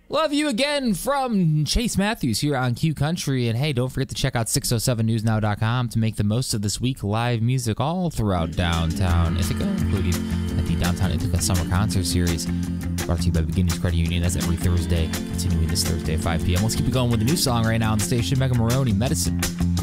Love you again from Chase Matthews here on Q Country. And hey, don't forget to check out 607newsnow.com to make the most of this week live music all throughout downtown Ithaca, including at the Downtown Ithaca Summer Concert Series. Brought to you by Beginnings Credit Union. That's every Thursday, continuing this Thursday at 5 p.m. Let's keep it going with a new song right now on the station, Mega Maroney, Medicine.